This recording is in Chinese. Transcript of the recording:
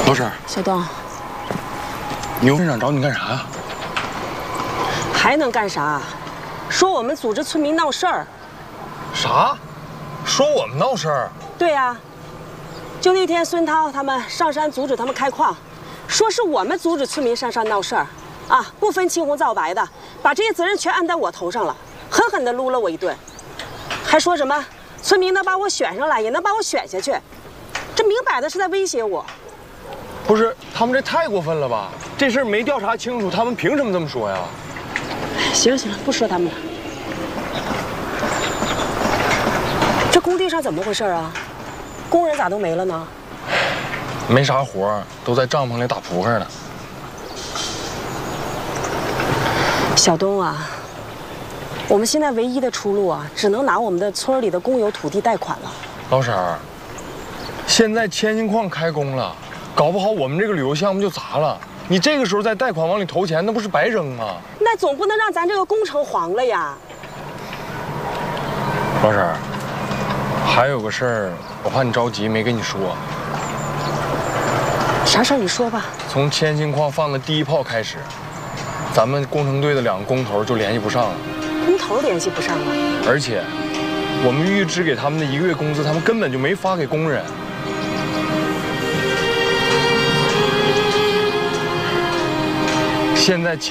老婶， 小东， 牛镇长找你干啥呀？ 还能干啥？说我们组织村民闹事儿。 啥？说我们闹事儿？ 对呀，就那天孙涛他们上山阻止他们开矿，说是我们阻止村民上山闹事儿，啊，不分青红皂白的，把这些责任全安在我头上了，狠狠地撸了我一顿，还说什么村民能把我选上来，也能把我选下去，这明摆的是在威胁我。 不是，他们这太过分了吧？这事儿没调查清楚，他们凭什么这么说呀？ 行了行了，不说他们了。这工地上怎么回事啊？工人咋都没了呢？ 没啥活，都在帐篷里打扑克呢。 小东啊，我们现在唯一的出路啊，只能拿我们的村里的公有土地贷款了。 老婶儿，现在千兴矿开工了，搞不好我们这个旅游项目就砸了。你这个时候再贷款往里投钱，那不是白扔吗？ 那总不能让咱这个工程黄了呀。 老婶儿，还有个事儿，我怕你着急没跟你说。 啥事儿你说吧。 从千兴矿放的第一炮开始，咱们工程队的2个工头就联系不上了。 工头联系不上了， 而且，我们预支给他们的1个月工资，他们根本就没发给工人。现在